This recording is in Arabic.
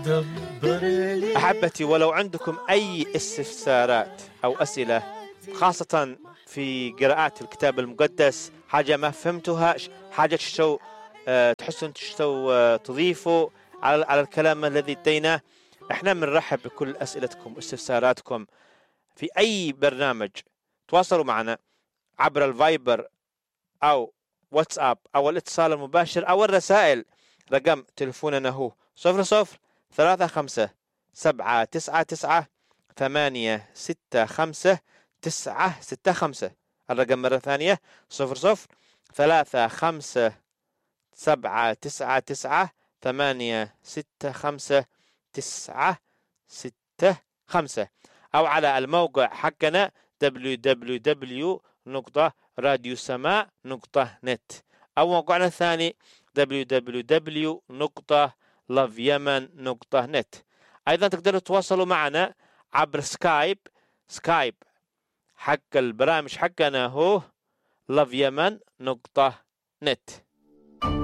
دبر لي. أحبتي، ولو عندكم أي استفسارات أو أسئلة خاصة في قراءات الكتاب المقدس، حاجة ما فهمتوها، حاجة تحسون تضيفوا على الكلام الذي اديناه، احنا بنرحب بكل أسئلتكم واستفساراتكم في أي برنامج. تواصلوا معنا عبر الفايبر أو واتساب أو الاتصال المباشر أو الرسائل. رقم تلفوننا هو 003999865965. الرقم مرة ثانية 003999865965 أو على الموقع حقنا www.radiosama.net أو موقعنا الثاني www.loveyemen.net. أيضا تقدروا تتواصلوا معنا عبر سكايب حق البرامج حقنا هو loveyemen.net.